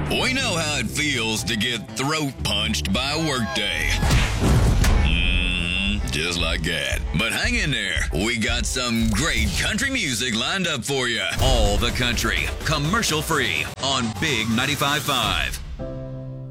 We know how it feels to get throat punched by a workday. Just like that. But hang in there. We got some great country music lined up for you. All the country, commercial free on Big 95.5.